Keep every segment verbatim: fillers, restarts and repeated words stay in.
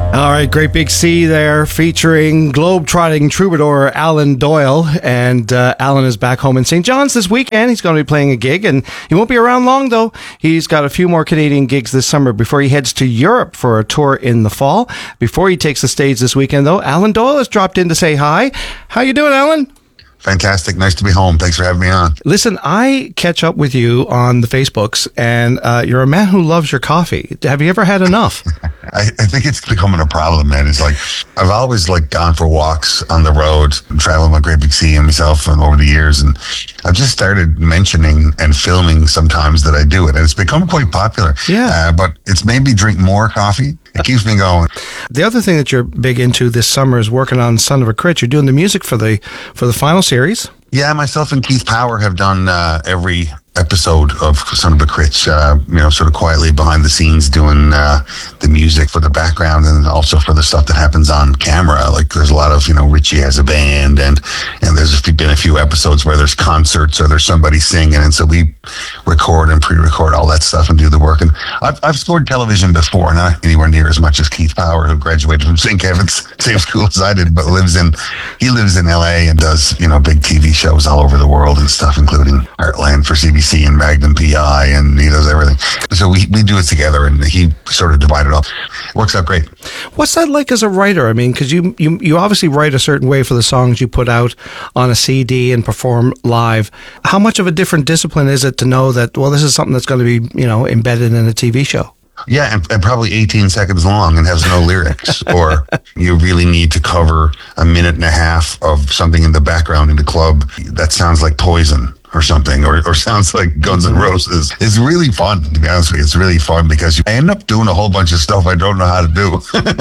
All right, Great Big Sea there, featuring globe-trotting troubadour Alan Doyle. And uh, Alan is back home in Saint John's this weekend. He's going to be playing a gig, and he won't be around long, though. He's got a few more Canadian gigs this summer before he heads to Europe for a tour in the fall. Before he takes the stage this weekend, though, Alan Doyle has dropped in to say hi. How you doing, Alan? Fantastic. Nice to be home. Thanks for having me on. Listen, I catch up with you on the Facebooks, and uh, you're a man who loves your coffee. Have you ever had enough? I, I think it's becoming a problem, man. It's like, I've always like gone for walks on the road and traveling with Great Big Sea and myself and over the years. And I've just started mentioning and filming sometimes that I do it. And it's become quite popular. Yeah. Uh, but it's made me drink more coffee. It keeps me going. The other thing that you're big into this summer is working on Son of a Crit. You're doing the music for the for the final series. Yeah, myself and Keith Power have done uh, every episode of Son of a Crit, uh, you know, sort of quietly behind the scenes doing uh, the music for the background and also for the stuff that happens on camera. Like there's a lot of, you know, Richie has a band and and there's been a few episodes where there's concerts or there's somebody singing. And so we record and pre-record all that stuff and do the work. And I've, I've scored television before, not anywhere near as much as Keith Power, who graduated from Saint Kevin's, same school as I did, but lives in, he lives in L A and does, you know, big T V shows all over the world and stuff, including Heartland for C B C and Magnum P I, and he does everything. So we, we do it together, and he sort of divided up. It works out great. What's that like as a writer? I mean, because you, you you obviously write a certain way for the songs you put out on a C D and perform live. How much of a different discipline is it to know that, well, this is something that's going to be, you know, embedded in a T V show? Yeah, and, and probably eighteen seconds long and has no lyrics. Or you really need to cover a minute and a half of something in the background in the club that sounds like Poison or something, or, or sounds like Guns N' Roses. It's really fun, to be honest with you. It's really fun because you end up doing a whole bunch of stuff I don't know how to do.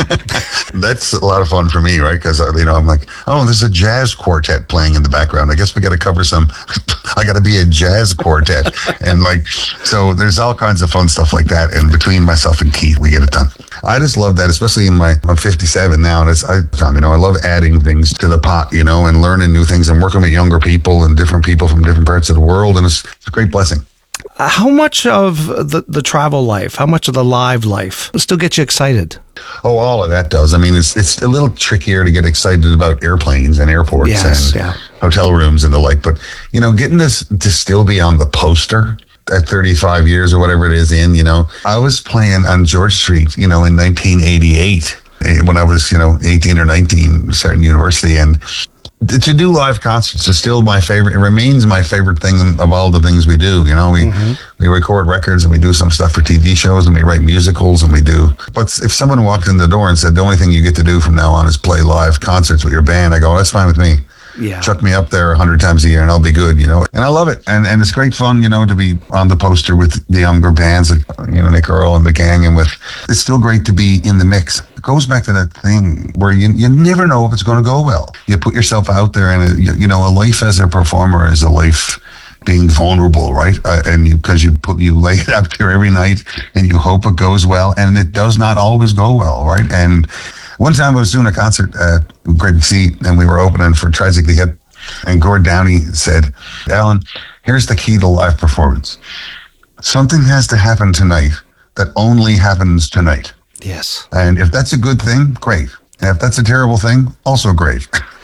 That's a lot of fun for me, right? Because, you know, I'm like, oh, there's a jazz quartet playing in the background. I guess we got to cover some, I got to be a jazz quartet. And like, so there's all kinds of fun stuff like that. And between myself and Keith, we get it done. I just love that, especially in my, I'm fifty-seven now. And it's, I, you know, I love adding things to the pot, you know, and learning new things and working with younger people and different people from different parts of the world. And it's, it's a great blessing. How much of the, the travel life, how much of the live life still gets you excited? Oh, all of that does. I mean, it's it's a little trickier to get excited about airplanes and airports yes, and yeah. hotel rooms and the like. But, you know, getting this to still be on the poster at thirty-five years or whatever it is in, you know, I was playing on George Street, you know, in nineteen eighty-eight when I was, you know, eighteen or nineteen, starting university. And to do live concerts is still my favorite. It remains my favorite thing of all the things we do. You know, we mm-hmm. we record records and we do some stuff for T V shows and we write musicals and we do. But if someone walked in the door and said, the only thing you get to do from now on is play live concerts with your band, I go, that's fine with me. Yeah. Chuck me up there a hundred times a year and I'll be good, you know. And I love it. And and it's great fun, you know, to be on the poster with the younger bands, like, you know, Nick Earl and the gang, and with, it's still great to be in the mix. It goes back to that thing where you you never know if it's going to go well. You put yourself out there, and, you, you know, a life as a performer is a life being vulnerable, right? Uh, and you, because you put, you lay it out there every night and you hope it goes well, and it does not always go well, right? And one time I was doing a concert at Great Big Sea, and we were opening for Tragically Hip, and Gord Downey said, Alan, here's the key to live performance. Something has to happen tonight that only happens tonight. Yes. And if that's a good thing, great. And if that's a terrible thing, also great.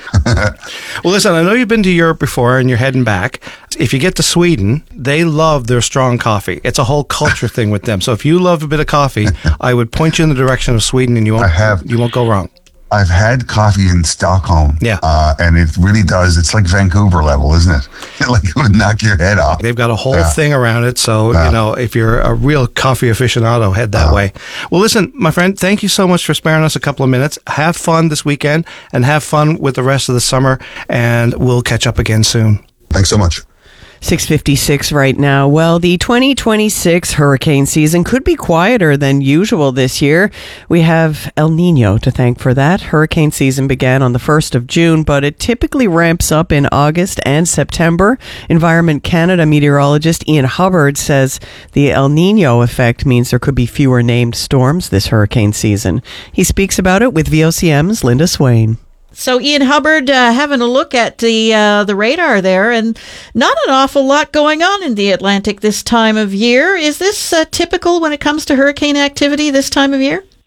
Well, listen, I know you've been to Europe before and you're heading back. If you get to Sweden, they love their strong coffee. It's a whole culture thing with them. So if you love a bit of coffee, I would point you in the direction of Sweden, and you won't, I have, you won't go wrong. I've had coffee in Stockholm. Yeah. Uh, and it really does. It's like Vancouver level, isn't it? Like it would knock your head off. They've got a whole yeah. thing around it. So, yeah. you know, if you're a real coffee aficionado, head that uh, way. Well, listen, my friend, thank you so much for sparing us a couple of minutes. Have fun this weekend and have fun with the rest of the summer. And we'll catch up again soon. Thanks so much. six fifty-six right now. Well, the twenty twenty-six hurricane season could be quieter than usual this year. We have El Nino to thank for that. Hurricane season began on the first of June, but it typically ramps up in August and September. Environment Canada meteorologist Ian Hubbard says the El Nino effect means there could be fewer named storms this hurricane season. He speaks about it with V O C M's Linda Swain. So Ian Hubbard, uh, having a look at the uh, the radar there, and not an awful lot going on in the Atlantic this time of year. Is this uh, typical when it comes to hurricane activity this time of year?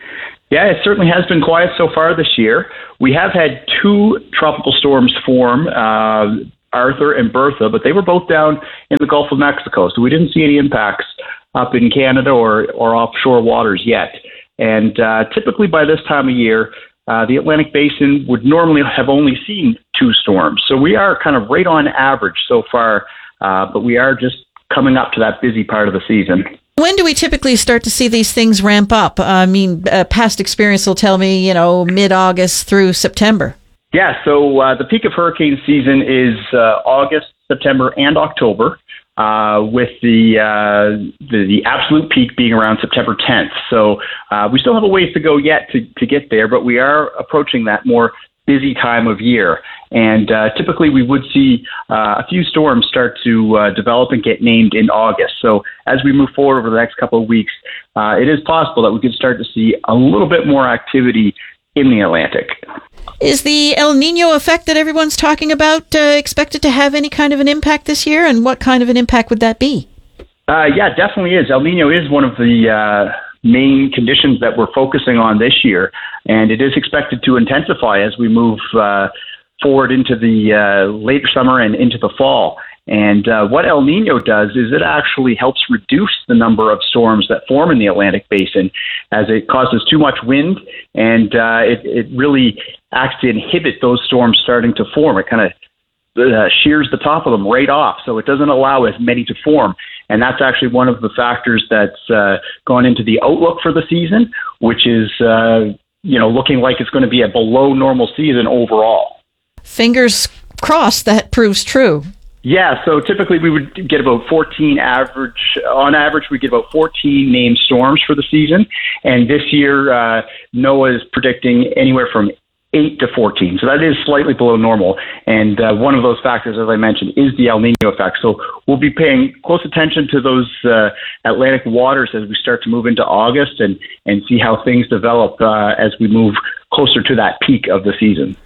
Yeah, it certainly has been quiet so far this year. We have had two tropical storms form, uh, Arthur and Bertha, but they were both down in the Gulf of Mexico, so we didn't see any impacts up in Canada or, or offshore waters yet. And uh, typically by this time of year, uh, the Atlantic Basin would normally have only seen two storms. So we are kind of right on average so far, uh, but we are just coming up to that busy part of the season. When do we typically start to see these things ramp up? I mean, uh, past experience will tell me, you know, mid-August through September. Yeah, so uh, the peak of hurricane season is uh, August, September, and October, uh, with the, uh, the the absolute peak being around September tenth. So uh, we still have a ways to go yet to, to get there, but we are approaching that more busy time of year. And uh, typically we would see uh, a few storms start to uh, develop and get named in August. So as we move forward over the next couple of weeks, uh, it is possible that we could start to see a little bit more activity in the Atlantic. Is the El Nino effect that everyone's talking about uh, expected to have any kind of an impact this year? And what kind of an impact would that be? Uh, yeah, definitely is. El Nino is one of the uh, main conditions that we're focusing on this year, and it is expected to intensify as we move uh, forward into the uh, later summer and into the fall. And uh, what El Nino does is it actually helps reduce the number of storms that form in the Atlantic Basin, as it causes too much wind, and uh, it, it really acts to inhibit those storms starting to form. It kind of uh, shears the top of them right off, so it doesn't allow as many to form. And that's actually one of the factors that's uh, gone into the outlook for the season, which is uh, you know looking like it's going to be a below normal season overall. Fingers crossed that proves true. Yeah, so typically we would get about fourteen average, on average we get about fourteen named storms for the season. And this year, uh, NOAA is predicting anywhere from eight to fourteen. So that is slightly below normal. And uh, one of those factors, as I mentioned, is the El Nino effect. So we'll be paying close attention to those uh, Atlantic waters as we start to move into August and, and see how things develop uh, as we move closer to that peak of the season.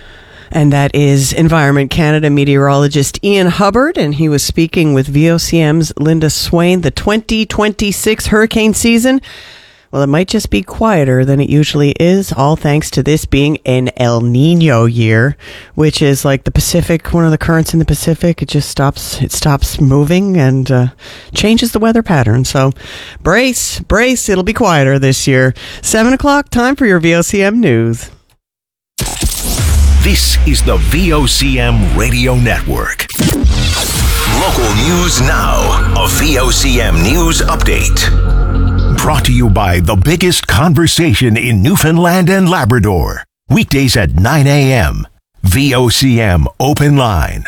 And that is Environment Canada meteorologist Ian Hubbard, and he was speaking with V O C M's Linda Swain. The twenty twenty-six hurricane season, well, it might just be quieter than it usually is, all thanks to this being an El Nino year, which is like the Pacific, one of the currents in the Pacific. It just stops, it stops moving and uh, changes the weather pattern. So brace, brace, it'll be quieter this year. Seven o'clock, time for your V O C M news. This is the V O C M Radio Network. Local news now. A V O C M News Update. Brought to you by the biggest conversation in Newfoundland and Labrador. Weekdays at nine a.m. V O C M Open Line.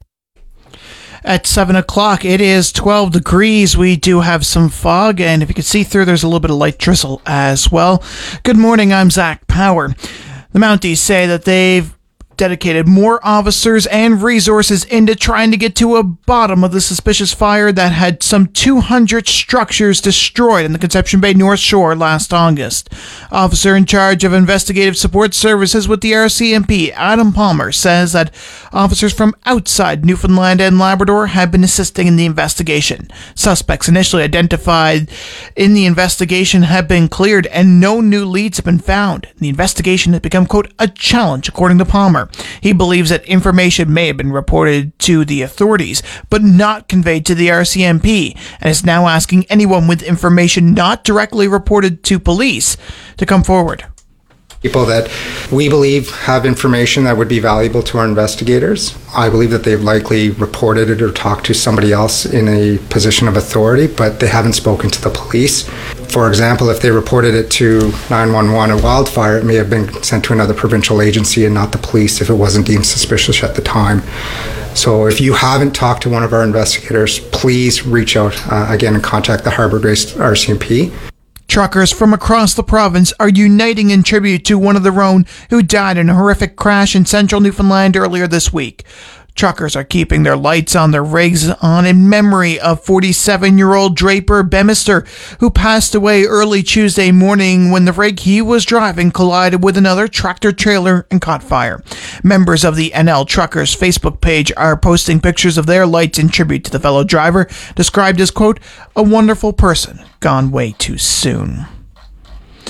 At seven o'clock, it is twelve degrees. We do have some fog, and if you can see through, there's a little bit of light drizzle as well. Good morning, I'm Zach Power. The Mounties say that they've dedicated more officers and resources into trying to get to a bottom of the suspicious fire that had some two hundred structures destroyed in the Conception Bay North Shore last August. Officer in charge of investigative support services with the R C M P, Adam Palmer, says that officers from outside Newfoundland and Labrador have been assisting in the investigation. Suspects initially identified in the investigation have been cleared and no new leads have been found. The investigation has become, quote, a challenge, according to Palmer. He believes that information may have been reported to the authorities, but not conveyed to the R C M P, and is now asking anyone with information not directly reported to police to come forward. People that we believe have information that would be valuable to our investigators. I believe that they've likely reported it or talked to somebody else in a position of authority, but they haven't spoken to the police. For example, if they reported it to nine one one, a wildfire, it may have been sent to another provincial agency and not the police if it wasn't deemed suspicious at the time. So if you haven't talked to one of our investigators, please reach out uh, again and contact the Harbour-based R C M P. Truckers from across the province are uniting in tribute to one of their own who died in a horrific crash in central Newfoundland earlier this week. Truckers are keeping their lights on their rigs on in memory of forty-seven-year-old Draper Bemister, who passed away early Tuesday morning when the rig he was driving collided with another tractor-trailer and caught fire. Members of the N L Truckers Facebook page are posting pictures of their lights in tribute to the fellow driver, described as, quote, a wonderful person gone way too soon.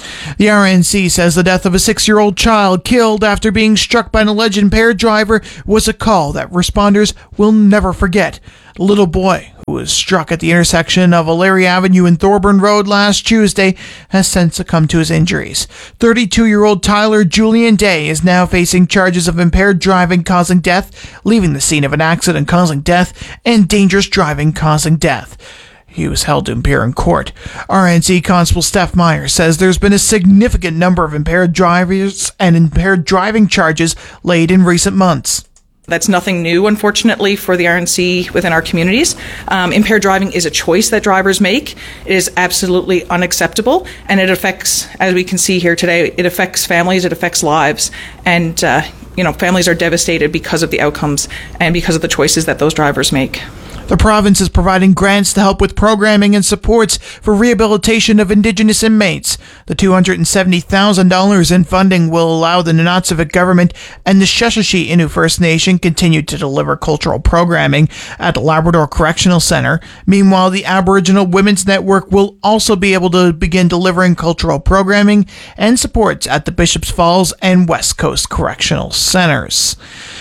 The R N C says the death of a six-year-old child killed after being struck by an alleged impaired driver was a call that responders will never forget. The little boy, who was struck at the intersection of O'Leary Avenue and Thorburn Road last Tuesday, has since succumbed to his injuries. thirty-two-year-old Tyler Julian Day is now facing charges of impaired driving causing death, leaving the scene of an accident causing death, and dangerous driving causing death. He was held to appear in court. R N C Constable Steph Meyer says there's been a significant number of impaired drivers and impaired driving charges laid in recent months. That's nothing new, unfortunately, for the R N C within our communities. Um, impaired driving is a choice that drivers make. It is absolutely unacceptable, and it affects, as we can see here today, it affects families, it affects lives, and uh, you know, families are devastated because of the outcomes and because of the choices that those drivers make. The province is providing grants to help with programming and supports for rehabilitation of Indigenous inmates. The two hundred seventy thousand dollars in funding will allow the Nunavut government and the Sheshatshiu Innu First Nation continue to deliver cultural programming at the Labrador Correctional Centre. Meanwhile, the Aboriginal Women's Network will also be able to begin delivering cultural programming and supports at the Bishops Falls and West Coast Correctional Centres.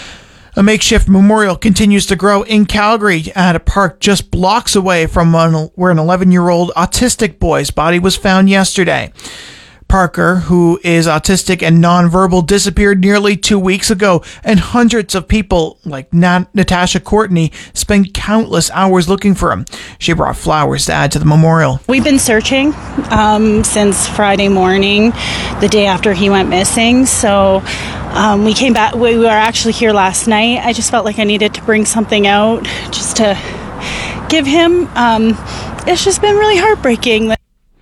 A makeshift memorial continues to grow in Calgary at a park just blocks away from where an eleven-year-old autistic boy's body was found yesterday. Parker, who is autistic and nonverbal, disappeared nearly two weeks ago, and hundreds of people, like Nat- Natasha Courtney, spent countless hours looking for him. She brought flowers to add to the memorial. We've been searching um, since Friday morning, the day after he went missing, so um, we came back. We were actually here last night. I just felt like I needed to bring something out just to give him. Um, it's just been really heartbreaking.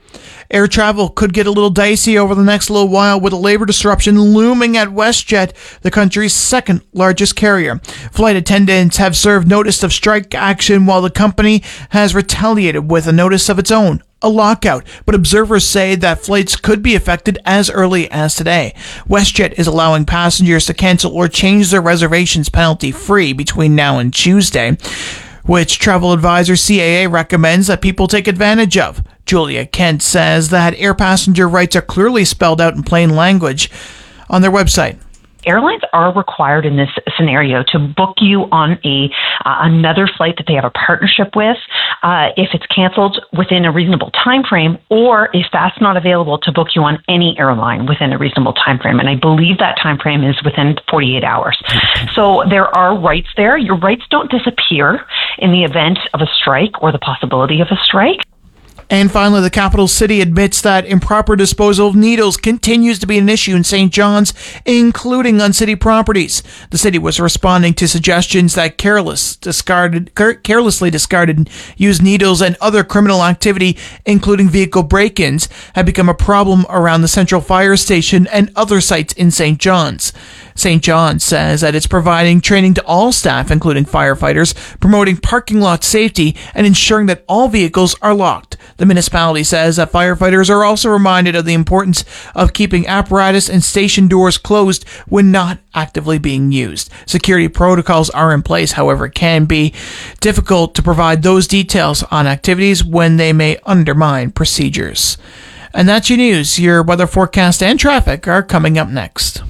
Air travel could get a little dicey over the next little while with a labor disruption looming at WestJet, the country's second largest carrier. Flight attendants have served notice of strike action while the company has retaliated with a notice of its own, a lockout, but observers say that flights could be affected as early as today. WestJet is allowing passengers to cancel or change their reservations penalty-free between now and Tuesday, which travel advisor C A A recommends that people take advantage of. Julia Kent says that air passenger rights are clearly spelled out in plain language on their website. Airlines are required in this scenario to book you on a uh, another flight that they have a partnership with uh, if it's canceled within a reasonable time frame, or if that's not available, to book you on any airline within a reasonable time frame. And I believe that time frame is within forty-eight hours. So there are rights there. Your rights don't disappear in the event of a strike or the possibility of a strike. And finally, the capital city admits that improper disposal of needles continues to be an issue in Saint John's, including on city properties. The city was responding to suggestions that careless, discarded, carelessly discarded used needles and other criminal activity, including vehicle break-ins, had become a problem around the Central Fire Station and other sites in Saint John's. Saint John's says that it's providing training to all staff, including firefighters, promoting parking lot safety, and ensuring that all vehicles are locked. The municipality says that firefighters are also reminded of the importance of keeping apparatus and station doors closed when not actively being used. Security protocols are in place, however, it can be difficult to provide those details on activities when they may undermine procedures. And that's your news. Your weather forecast and traffic are coming up next.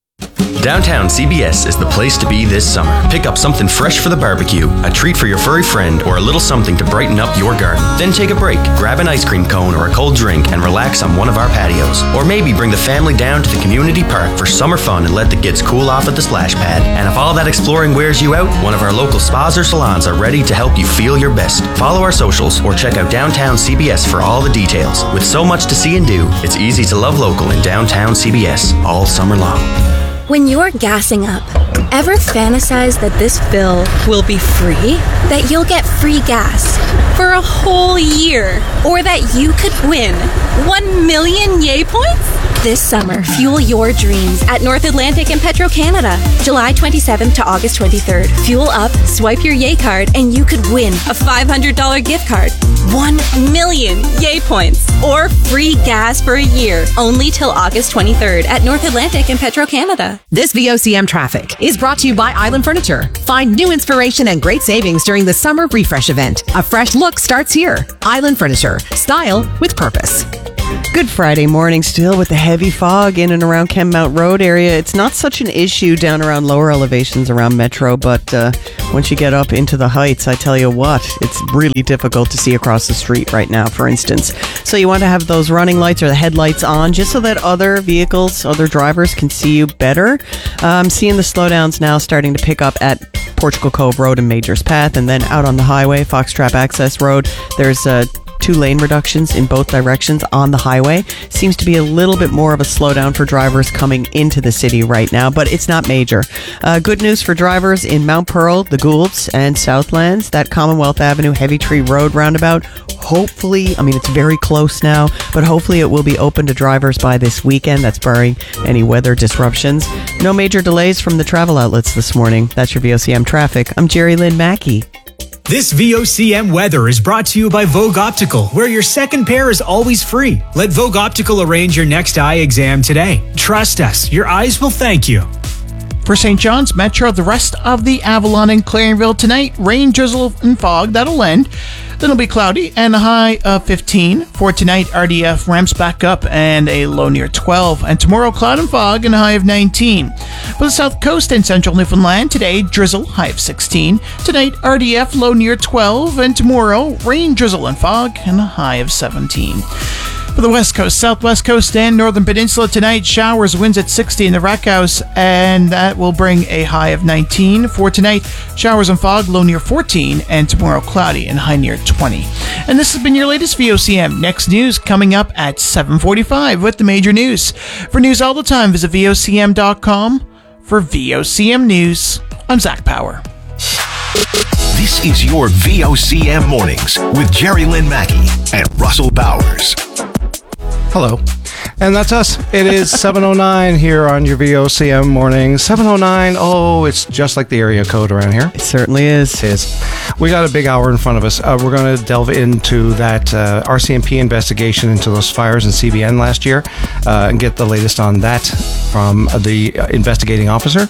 Downtown C B S is the place to be this summer. Pick up something fresh for the barbecue, a treat for your furry friend, or a little something to brighten up your garden. Then take a break, grab an ice cream cone or a cold drink, and relax on one of our patios. Or maybe bring the family down to the community park for summer fun and let the kids cool off at the splash pad. And if all that exploring wears you out, one of our local spas or salons are ready to help you feel your best. Follow our socials or check out Downtown C B S for all the details. With so much to see and do, it's easy to love local in Downtown C B S all summer long. When you're gassing up, ever fantasize that this bill will be free? That you'll get free gas for a whole year? Or that you could win one million Yay points? This summer, fuel your dreams at North Atlantic and Petro-Canada. July twenty-seventh to August twenty-third. Fuel up, swipe your Yay card, and you could win a five hundred dollars gift card, one million Yay points, or free gas for a year. Only till August twenty-third at North Atlantic and Petro-Canada. This V O C M traffic is brought to you by Island Furniture. Find new inspiration and great savings during the Summer Refresh event. A fresh look starts here. Island Furniture. Style with purpose. Good Friday morning still with the heavy fog in and around Kenmount Road area. It's not such an issue down around lower elevations around Metro, but uh, once you get up into the heights, I tell you what, it's really difficult to see across the street right now, for instance. So you want to have those running lights or the headlights on just so that other vehicles, other drivers can see you better. Uh, I'm seeing the slowdowns now starting to pick up at Portugal Cove Road and Majors Path, and then out on the highway, Foxtrap Access Road, there's a uh, two lane reductions in both directions on the highway. Seems to be a little bit more of a slowdown for drivers coming into the city right now, but it's not major. Uh, good news for drivers in Mount Pearl, the Goulds, and Southlands. That Commonwealth Avenue Heavy Tree Road roundabout, hopefully, I mean, it's very close now, but hopefully it will be open to drivers by this weekend. That's barring any weather disruptions. No major delays from the travel outlets this morning. That's your V O C M traffic. I'm Jerry Lynn Mackey. This V O C M weather is brought to you by Vogue Optical, where your second pair is always free. Let Vogue Optical arrange your next eye exam today. Trust us, your eyes will thank you. For Saint John's Metro, the rest of the Avalon and Clarenville tonight, rain, drizzle, and fog, that'll end. Then it'll be cloudy and a high of fifteen. For tonight, R D F ramps back up and a low near twelve. And tomorrow, cloud and fog and a high of nineteen. For the South Coast and Central Newfoundland, today, drizzle, high of sixteen. Tonight, R D F low near twelve. And tomorrow, rain, drizzle, and fog and a high of seventeen. For the West Coast, Southwest Coast, and Northern Peninsula tonight, showers, winds at sixty in the Rack House, and that will bring a high of nineteen. For tonight, showers and fog, low near fourteen, and tomorrow cloudy and high near twenty. And this has been your latest V O C M. Next news coming up at seven forty-five with the major news. For news all the time, visit V O C M dot com. For V O C M News, I'm Zach Power. This is your V O C M Mornings with Jerry Lynn Mackey and Russell Bowers. Hello. And that's us. It is seven oh nine here on your V O C M morning. seven oh nine. Oh, it's just like the area code around here. It certainly is. It is. We got a big hour in front of us. Uh, we're going to delve into that uh, R C M P investigation into those fires in C B N last year uh, and get the latest on that from the uh, investigating officer.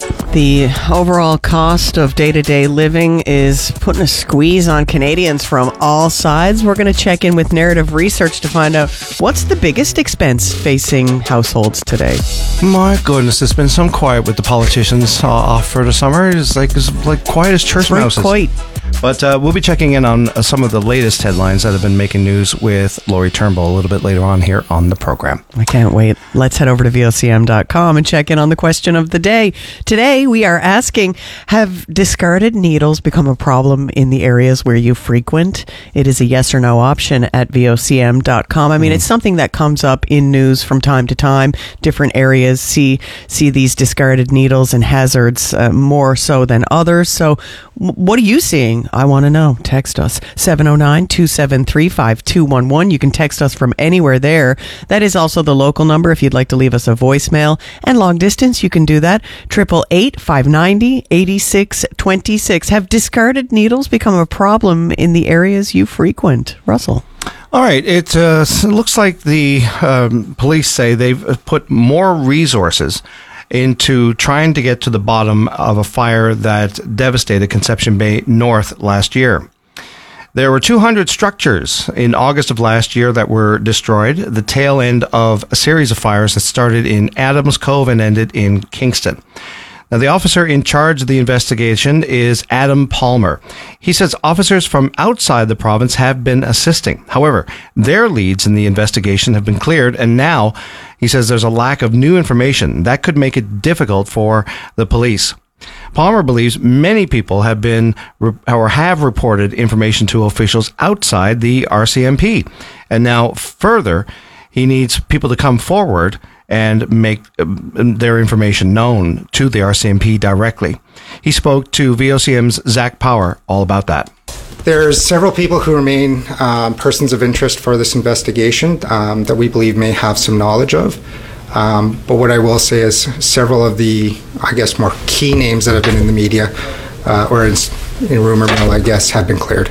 The overall cost of day-to-day living is putting a squeeze on Canadians from all sides. We're going to check in with Narrative Research to find out what's the biggest expense facing households today. My goodness, there's been some quiet with the politicians uh, off for the summer. It's like it's like quiet as church Right, mouses. quite. But uh, we'll be checking in on uh, some of the latest headlines that have been making news with Lori Turnbull a little bit later on here on the program. I can't wait. Let's head over to V O C M dot com and check in on the question of the day. Today, we are asking, have discarded needles become a problem in the areas where you frequent? It is a yes or no option at V O C M dot com. I mean, mm. it's something that comes up in news from time to time. Different areas see see these discarded needles and hazards uh, more so than others. So w- what are you seeing? I want to know. Text us seven oh nine, two seven three, five two one one. You can text us from anywhere there. That is also the local number if you'd like to leave us a voicemail. And long distance, you can do that. Triple eight, five ninety, eighty-six twenty-six. Have discarded needles become a problem in the areas you frequent? Russell. All right. It uh, looks like the um, police say they've put more resources into trying to get to the bottom of a fire that devastated Conception Bay North last year. There were two hundred structures in August of last year that were destroyed, the tail end of a series of fires that started in Adams Cove and ended in Kingston. Now, the officer in charge of the investigation is Adam Palmer. He says officers from outside the province have been assisting. However, their leads in the investigation have been cleared, and now he says there's a lack of new information that could make it difficult for the police. Palmer believes many people have been or have reported information to officials outside the R C M P. And now further, he needs people to come forward and make their information known to the R C M P directly. He spoke to V O C M's Zach Power all about that. There's several people who remain um, persons of interest for this investigation um, that we believe may have some knowledge of. Um, but what I will say is several of the, I guess, more key names that have been in the media uh, or in, in rumor mill, I guess, have been cleared.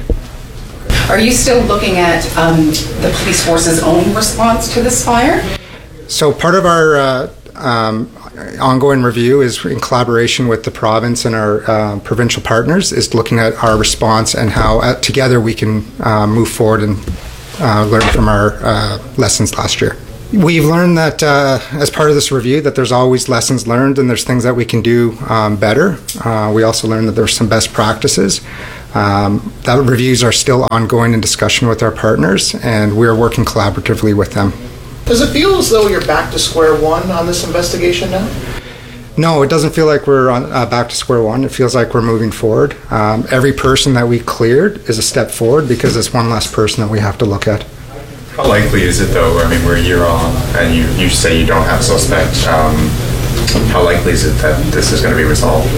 Are you still looking at um, the police force's own response to this fire? So part of our uh, um, ongoing review is in collaboration with the province and our uh, provincial partners is looking at our response and how uh, together we can uh, move forward and uh, learned from our uh, lessons last year. We've learned that uh, as part of this review that there's always lessons learned and there's things that we can do um, better. Uh, we also learned that there's some best practices. Um, that reviews are still ongoing in discussion with our partners, and we're working collaboratively with them. Does it feel as though you're back to square one on this investigation now? No, it doesn't feel like we're on, uh, back to square one. It feels like we're moving forward. Um, every person that we cleared is a step forward because it's one less person that we have to look at. How likely is it, though? I mean, we're a year on, and you, you say you don't have a suspect. Um, how likely is it that this is going to be resolved?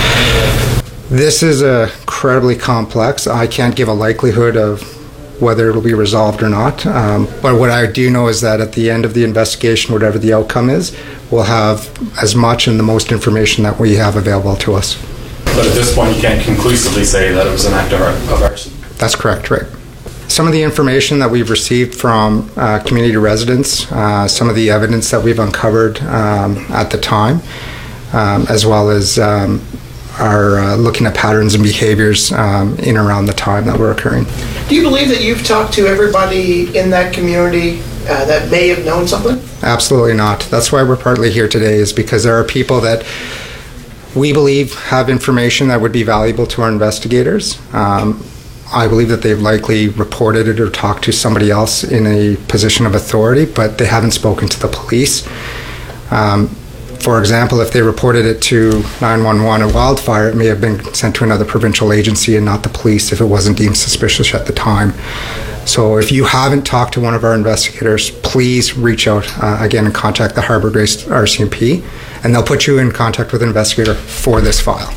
This is uh, incredibly complex. I can't give a likelihood of whether it'll be resolved or not. Um, but what I do know is that at the end of the investigation, whatever the outcome is, we'll have as much and the most information that we have available to us. But at this point, you can't conclusively say that it was an act of, of arson. That's correct, right. Some of the information that we've received from uh, community residents, uh, some of the evidence that we've uncovered um, at the time, um, as well as um, are uh, looking at patterns and behaviors um, in around the time that were occurring. Do you believe that you've talked to everybody in that community uh, that may have known something? Absolutely not. That's why we're partly here today, is because there are people that we believe have information that would be valuable to our investigators. Um, I believe that they've likely reported it or talked to somebody else in a position of authority, but they haven't spoken to the police. Um, for example, if they reported it to nine one one, a wildfire, it may have been sent to another provincial agency and not the police if it wasn't deemed suspicious at the time. So if you haven't talked to one of our investigators, please reach out uh, again and contact the Harbour Grace R C M P, and they'll put you in contact with an investigator for this file.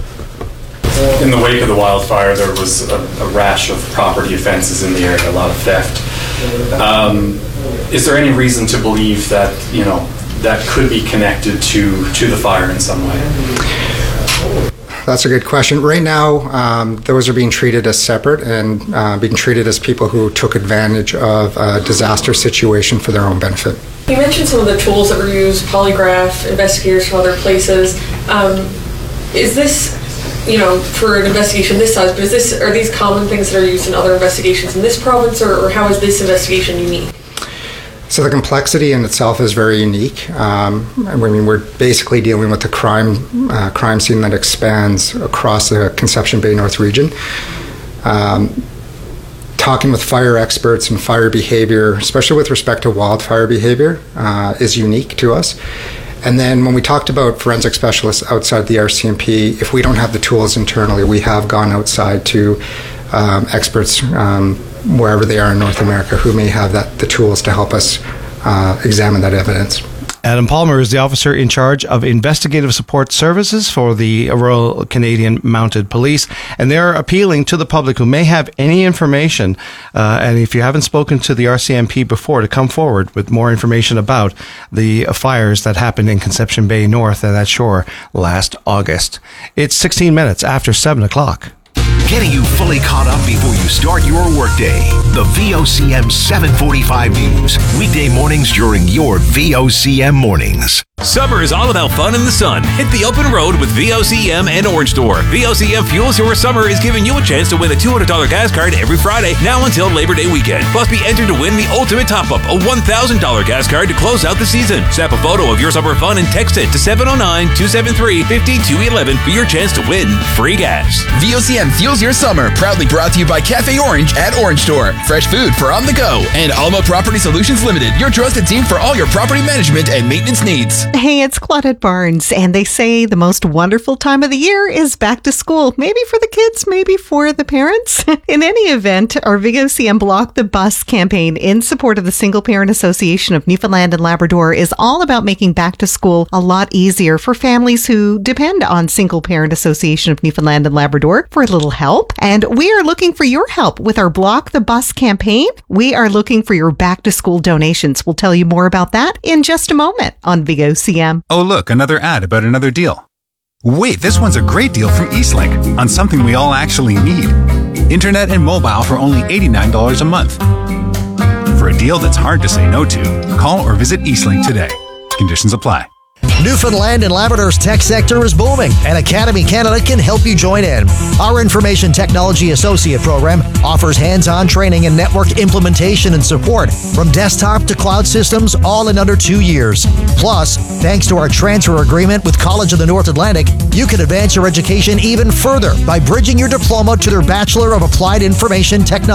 In the wake of the wildfire, there was a, a rash of property offenses in the area, a lot of theft. Um, is there any reason to believe that, you know, that could be connected to, to the fire in some way? That's a good question. Right now, um, those are being treated as separate and uh, being treated as people who took advantage of a disaster situation for their own benefit. You mentioned some of the tools that were used, polygraph, investigators from other places. Um, is this, you know, for an investigation this size, but is this, are these common things that are used in other investigations in this province, or, or how is this investigation unique? So the complexity in itself is very unique. Um, I mean, we're basically dealing with a crime uh, crime scene that expands across the Conception Bay North region. Um, talking with fire experts and fire behavior, especially with respect to wildfire behavior, uh, is unique to us. And then when we talked about forensic specialists outside the R C M P, if we don't have the tools internally, we have gone outside to um, experts um, wherever they are in North America who may have that the tools to help us uh, examine that evidence. Adam Palmer is the officer in charge of investigative support services for the Royal Canadian Mounted Police, and they're appealing to the public who may have any information, uh, and if you haven't spoken to the R C M P before, to come forward with more information about the fires that happened in Conception Bay North and at shore last August. It's sixteen minutes after seven o'clock. Getting you fully caught up before you start your workday. The V O C M seven forty-five News. Weekday mornings during your V O C M mornings. Summer is all about fun in the sun. Hit the open road with V O C M and Orange Store. V O C M Fuels Your Summer is giving you a chance to win a two hundred dollars gas card every Friday, now until Labor Day weekend. Plus, be entered to win the ultimate top-up, a one thousand dollars gas card to close out the season. Snap a photo of your summer fun and text it to seven oh nine, two seven three, five two one one for your chance to win free gas. V O C M Fuels Your Summer, proudly brought to you by Cafe Orange at Orange Store. Fresh food for on the go. And Alma Property Solutions Limited, your trusted team for all your property management and maintenance needs. Hey, it's Claudette Barnes, and they say the most wonderful time of the year is back to school. Maybe for the kids, maybe for the parents. In any event, our V O C M Block the Bus campaign in support of the Single Parent Association of Newfoundland and Labrador is all about making back to school a lot easier for families who depend on Single Parent Association of Newfoundland and Labrador for a little help. And we are looking for your help with our Block the Bus campaign. We are looking for your back to school donations. We'll tell you more about that in just a moment on V O C M. Oh, look, another ad about another deal. Wait, this one's a great deal from Eastlink on something we all actually need. Internet and mobile for only eighty-nine dollars a month. For a deal that's hard to say no to, call or visit Eastlink today. Conditions apply. Newfoundland and Labrador's tech sector is booming, and Academy Canada can help you join in. Our Information Technology Associate program offers hands-on training in network implementation and support from desktop to cloud systems, all in under two years. Plus, thanks to our transfer agreement with College of the North Atlantic, you can advance your education even further by bridging your diploma to their Bachelor of Applied Information Technology.